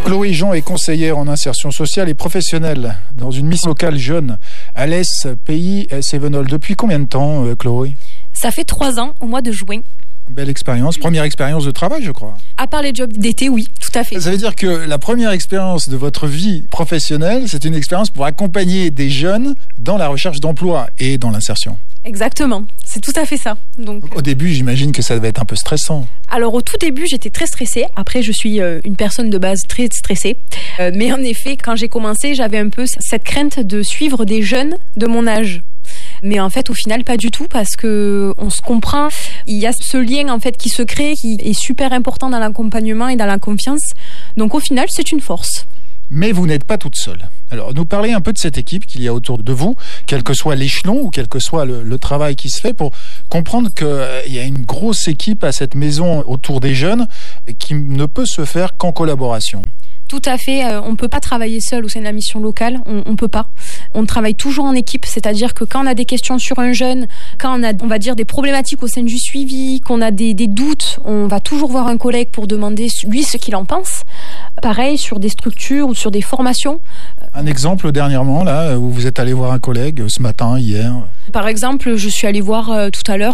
Chloé Jean est conseillère en insertion sociale et professionnelle dans une mission locale jeune à l'Est, pays Cévenol. Depuis combien de temps, Chloé ? Ça fait 3 ans, au mois de juin. Belle expérience, première expérience de travail, je crois. À part les jobs d'été, oui, tout à fait. Ça veut dire que la première expérience de votre vie professionnelle, c'est une expérience pour accompagner des jeunes dans la recherche d'emploi et dans l'insertion. Exactement, c'est tout à fait ça. Donc, au début, j'imagine que ça devait être un peu stressant. Alors au tout début, j'étais très stressée. Après, je suis une personne de base très stressée. Mais en effet, quand j'ai commencé, j'avais un peu cette crainte de suivre des jeunes de mon âge. Mais en fait, au final, pas du tout, parce que on se comprend. Il y a ce lien en fait qui se crée, qui est super important dans l'accompagnement et dans la confiance. Donc au final, c'est une force. Mais vous n'êtes pas toute seule. Alors, nous parlez un peu de cette équipe qu'il y a autour de vous, quel que soit l'échelon ou quel que soit le travail qui se fait, pour comprendre qu'il y a une grosse équipe à cette maison autour des jeunes qui ne peut se faire qu'en collaboration. Tout à fait, on ne peut pas travailler seul au sein de la mission locale, on peut pas. On travaille toujours en équipe, c'est-à-dire que quand on a des questions sur un jeune, quand on a, on va dire, des problématiques au sein du suivi, qu'on a des doutes, on va toujours voir un collègue pour demander lui ce qu'il en pense. Pareil sur des structures ou sur des formations. Un exemple dernièrement, là, où vous êtes allé voir un collègue ce matin, hier. Par exemple, je suis allée voir tout à l'heure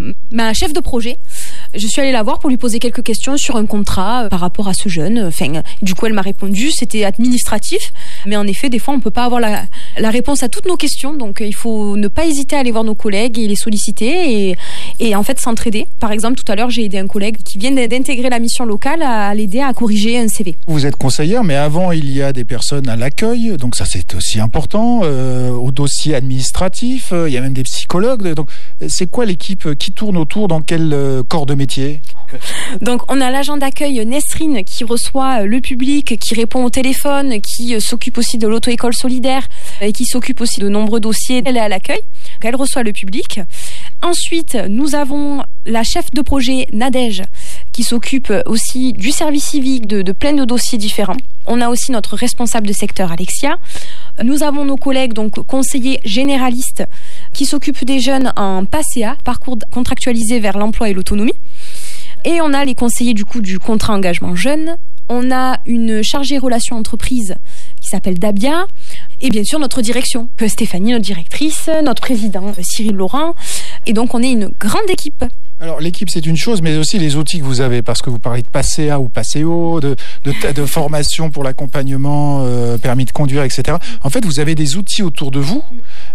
ma chef de projet. Je suis allée la voir pour lui poser quelques questions sur un contrat par rapport à ce jeune. Enfin, du coup, elle m'a répondu, c'était administratif. Mais en effet, des fois, on ne peut pas avoir la réponse à toutes nos questions. Donc, il faut ne pas hésiter à aller voir nos collègues et les solliciter et en fait s'entraider. Par exemple, tout à l'heure, j'ai aidé un collègue qui vient d'intégrer la mission locale à l'aider à corriger un CV. Vous êtes conseillère, mais avant, il y a des personnes à l'accueil. Donc ça, c'est aussi important. Au dossier administratif, il y a même des psychologues. Donc, c'est quoi l'équipe qui tourne autour, dans quel corps de métier ? Donc on a l'agent d'accueil Nesrine qui reçoit le public, qui répond au téléphone, qui s'occupe aussi de l'auto-école solidaire et qui s'occupe aussi de nombreux dossiers. Elle est à l'accueil, elle reçoit le public. Ensuite, nous avons la chef de projet Nadège qui s'occupe aussi du service civique, de plein de dossiers différents. On a aussi notre responsable de secteur Alexia. Nous avons nos collègues, donc conseillers généralistes, qui s'occupent des jeunes en PACA, parcours contractualisé vers l'emploi et l'autonomie. Et on a les conseillers du contrat engagement jeune. On a une chargée relations entreprises qui s'appelle Dabia. Et bien sûr notre direction, Stéphanie, notre directrice, notre président Cyril Laurent. Et donc on est une grande équipe. Alors l'équipe c'est une chose, mais aussi les outils que vous avez, parce que vous parlez de PACA ou PACEO, de formation pour l'accompagnement, permis de conduire, etc. En fait, vous avez des outils autour de vous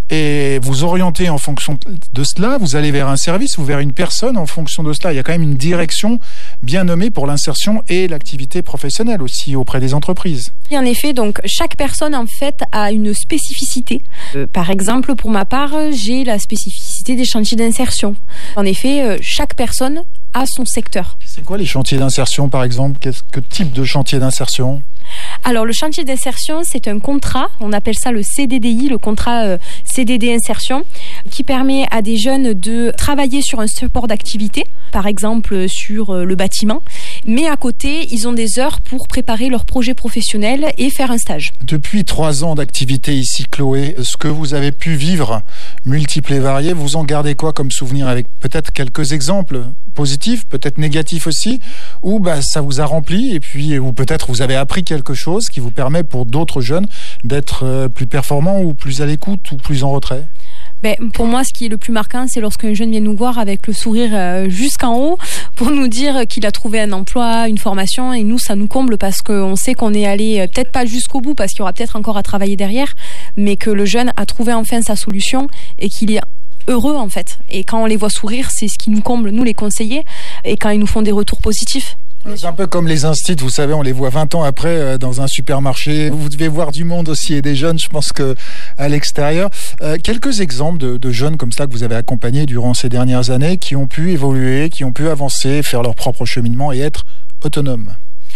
et vous orientez en fonction de cela. Vous allez vers un service ou vers une personne en fonction de cela. Il y a quand même une direction bien nommée pour l'insertion et l'activité professionnelle aussi auprès des entreprises. Et en effet, donc chaque personne en fait a une spécificité. Par exemple, pour ma part, j'ai la spécificité des chantiers d'insertion. En effet, chaque personne a son secteur. C'est quoi les chantiers d'insertion, par exemple ? Quel type de chantier d'insertion ? Alors, le chantier d'insertion, c'est un contrat, on appelle ça le CDDI, le contrat CDD insertion, qui permet à des jeunes de travailler sur un support d'activité, par exemple sur le bâtiment, mais à côté, ils ont des heures pour préparer leur projet professionnel et faire un stage. Depuis 3 ans d'activité ici, Chloé, ce que vous avez pu vivre, multiples et variés, vous en gardez quoi comme souvenir, avec peut-être quelques exemples positifs, peut-être négatifs aussi, ou ça vous a rempli, et puis ou peut-être vous avez appris quelque chose qui vous permet pour d'autres jeunes d'être plus performants ou plus à l'écoute ou plus en retrait ? Pour moi, ce qui est le plus marquant, c'est lorsqu'un jeune vient nous voir avec le sourire jusqu'en haut pour nous dire qu'il a trouvé un emploi, une formation, et nous, ça nous comble parce qu'on sait qu'on est allé peut-être pas jusqu'au bout parce qu'il y aura peut-être encore à travailler derrière, mais que le jeune a trouvé enfin sa solution et qu'il est heureux en fait. Et quand on les voit sourire, c'est ce qui nous comble, nous les conseillers, et quand ils nous font des retours positifs. C'est un peu comme les instituts, vous savez, on les voit 20 ans après dans un supermarché. Vous devez voir du monde aussi et des jeunes, je pense qu'à l'extérieur. Quelques exemples de jeunes comme ça que vous avez accompagnés durant ces dernières années qui ont pu évoluer, qui ont pu avancer, faire leur propre cheminement et être autonomes.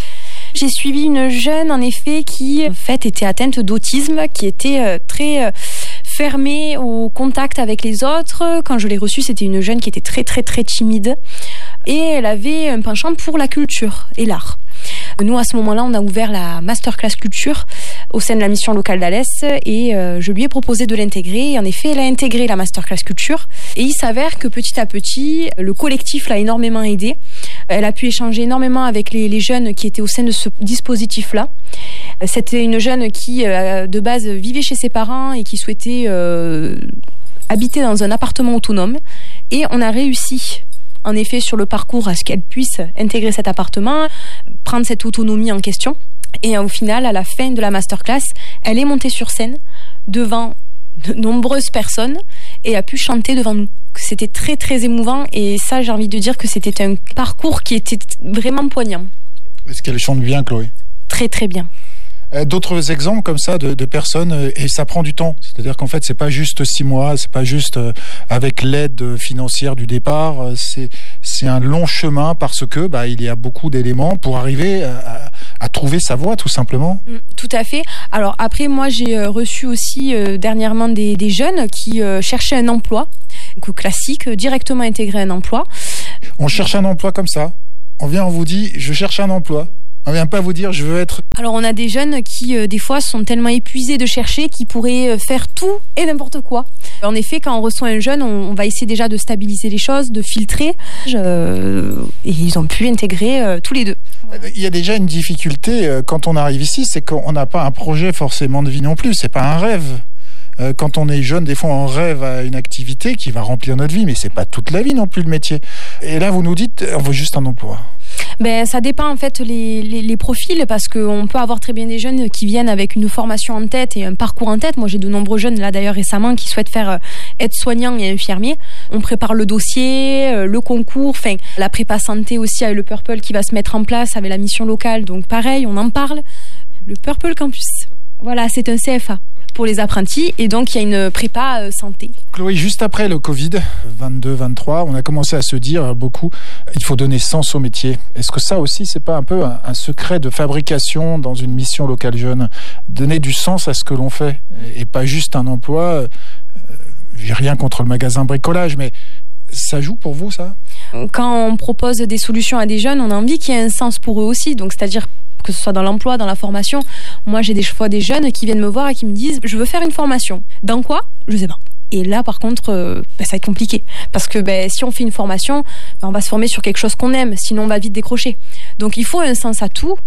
J'ai suivi une jeune, en effet, qui en fait était atteinte d'autisme, qui était très fermée au contact avec les autres. Quand je l'ai reçue, c'était une jeune qui était très très très timide et elle avait un penchant pour la culture et l'art. Nous, à ce moment-là, on a ouvert la masterclass culture au sein de la mission locale d'Alès et je lui ai proposé de l'intégrer. Et en effet, elle a intégré la masterclass culture. Et il s'avère que petit à petit, le collectif l'a énormément aidée. Elle a pu échanger énormément avec les jeunes qui étaient au sein de ce dispositif-là. C'était une jeune qui, de base, vivait chez ses parents et qui souhaitait habiter dans un appartement autonome. Et on a réussi, en effet, sur le parcours, à ce qu'elle puisse intégrer cet appartement, prendre cette autonomie en question. Et au final, à la fin de la masterclass, elle est montée sur scène devant de nombreuses personnes et a pu chanter devant nous. C'était très très émouvant et ça, j'ai envie de dire que c'était un parcours qui était vraiment poignant. Est-ce qu'elle chante bien, Chloé ? Très très bien. D'autres exemples comme ça de personnes, et ça prend du temps. C'est-à-dire qu'en fait, c'est pas juste 6 mois, c'est pas juste avec l'aide financière du départ, c'est un long chemin parce que il y a beaucoup d'éléments pour arriver à trouver sa voie, tout simplement. Tout à fait. Alors après, moi, j'ai reçu aussi dernièrement des jeunes qui cherchaient un emploi, donc classique, directement intégrer un emploi. On cherche un emploi comme ça. On vient, on vous dit, je cherche un emploi. On vient pas vous dire je veux être... Alors on a des jeunes qui des fois sont tellement épuisés de chercher qu'ils pourraient faire tout et n'importe quoi. En effet, quand on reçoit un jeune, on va essayer déjà de stabiliser les choses, de filtrer. Et ils ont pu intégrer tous les deux. Il y a déjà une difficulté quand on arrive ici, c'est qu'on n'a pas un projet forcément de vie non plus, c'est pas un rêve. Quand on est jeune, des fois on rêve à une activité qui va remplir notre vie, mais c'est pas toute la vie non plus le métier. Et là vous nous dites, on veut juste un emploi. Ça dépend en fait les profils parce qu'on peut avoir très bien des jeunes qui viennent avec une formation en tête et un parcours en tête. Moi j'ai de nombreux jeunes là d'ailleurs récemment qui souhaitent faire aide-soignant et infirmier. On prépare le dossier, le concours, la prépa santé aussi avec le Purple qui va se mettre en place avec la mission locale. Donc pareil, on en parle. Le Purple Campus. Voilà, c'est un CFA pour les apprentis et donc il y a une prépa santé. Chloé, juste après le Covid 22-23, on a commencé à se dire beaucoup, il faut donner sens au métier. Est-ce que ça aussi, c'est pas un peu un secret de fabrication dans une mission locale jeune ? Donner du sens à ce que l'on fait et pas juste un emploi. J'ai rien contre le magasin bricolage, mais ça joue pour vous, ça ? Quand on propose des solutions à des jeunes, on a envie qu'il y ait un sens pour eux aussi, donc c'est-à-dire que ce soit dans l'emploi, dans la formation. Moi, j'ai des fois des jeunes qui viennent me voir et qui me disent « Je veux faire une formation. Dans quoi ? Je sais pas. » Et là, par contre, ça va être compliqué. Parce que si on fait une formation, on va se former sur quelque chose qu'on aime. Sinon, on va vite décrocher. Donc, il faut un sens à tout.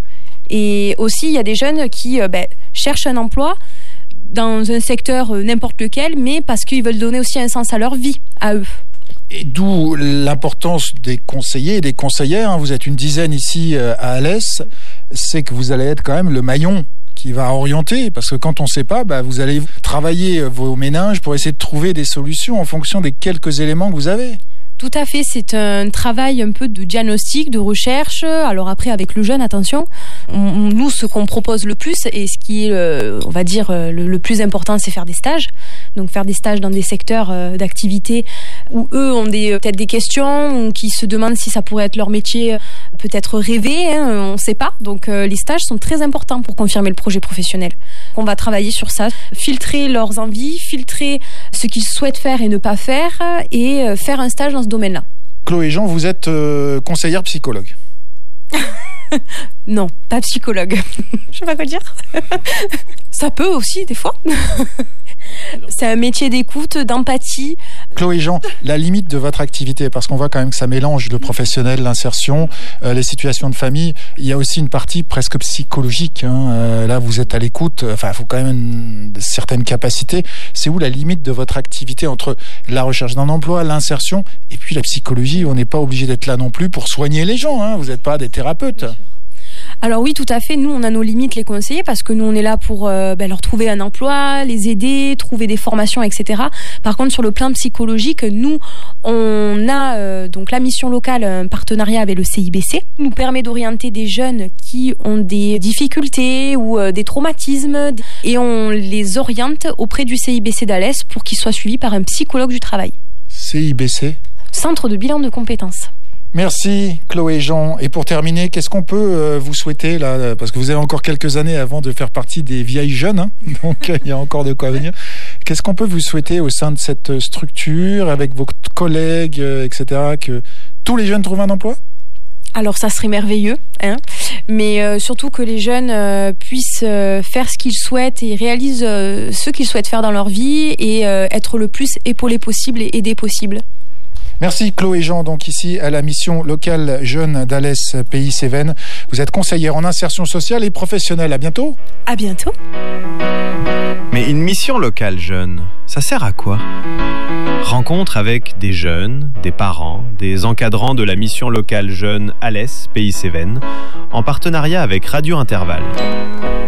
Et aussi, il y a des jeunes qui cherchent un emploi dans un secteur n'importe lequel, mais parce qu'ils veulent donner aussi un sens à leur vie, à eux. Et d'où l'importance des conseillers et des conseillères. Vous êtes une dizaine ici à Alès. C'est que vous allez être quand même le maillon qui va orienter, parce que quand on ne sait pas, vous allez travailler vos méninges pour essayer de trouver des solutions en fonction des quelques éléments que vous avez. Tout à fait, c'est un travail un peu de diagnostic, de recherche. Alors après, avec le jeune, attention, nous, ce qu'on propose le plus, et ce qui est, on va dire, le plus important, c'est faire des stages. Donc faire des stages dans des secteurs d'activité où eux ont peut-être des questions, ou qui se demandent si ça pourrait être leur métier, peut-être rêvé, on ne sait pas. Donc les stages sont très importants pour confirmer le projet professionnel. On va travailler sur ça, filtrer leurs envies, filtrer ce qu'ils souhaitent faire et ne pas faire, et faire un stage dans ce domaine-là. Chloé Jean, vous êtes conseillère psychologue. Non, pas psychologue. Je sais pas quoi dire. Ça peut aussi, des fois. C'est un métier d'écoute, d'empathie. Chloé Jean, la limite de votre activité, parce qu'on voit quand même que ça mélange le professionnel, l'insertion, les situations de famille. Il y a aussi une partie presque psychologique. Là, vous êtes à l'écoute. Il faut quand même certaines capacités. C'est où la limite de votre activité entre la recherche d'un emploi, l'insertion, et puis la psychologie? On n'est pas obligé d'être là non plus pour soigner les gens. Vous n'êtes pas des thérapeutes. Alors oui, tout à fait. Nous, on a nos limites, les conseillers, parce que nous, on est là pour leur trouver un emploi, les aider, trouver des formations, etc. Par contre, sur le plan psychologique, nous, on a donc la mission locale, un partenariat avec le CIBC, nous permet d'orienter des jeunes qui ont des difficultés ou des traumatismes, et on les oriente auprès du CIBC d'Alès pour qu'ils soient suivis par un psychologue du travail. CIBC ? Centre de bilan de compétences. Merci Chloé Jean. Et pour terminer, qu'est-ce qu'on peut vous souhaiter là, parce que vous avez encore quelques années avant de faire partie des vieilles jeunes, donc il y a encore de quoi venir. Qu'est-ce qu'on peut vous souhaiter au sein de cette structure, avec vos collègues, etc., que tous les jeunes trouvent un emploi ? Alors ça serait merveilleux, mais surtout que les jeunes puissent faire ce qu'ils souhaitent et réalisent ce qu'ils souhaitent faire dans leur vie et être le plus épaulés possible et aidés possible. Merci Chloé Jean, donc ici à la mission locale jeune d'Alès Pays Cévennes. Vous êtes conseillère en insertion sociale et professionnelle. À bientôt. À bientôt. Mais une mission locale jeune, ça sert à quoi ? Rencontre avec des jeunes, des parents, des encadrants de la mission locale jeune Alès Pays Cévennes, en partenariat avec Radio Intervalle.